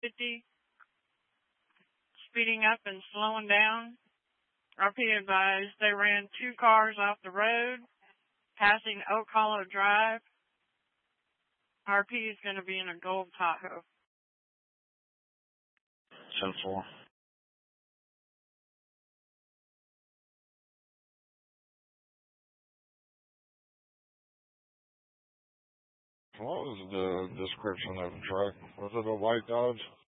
50, speeding up and slowing down. RP advised they ran 2 cars off the road, passing Oak Hollow Drive. RP is going to be in a gold Tahoe. 10-4. What was the description of the truck? Was it a white Dodge?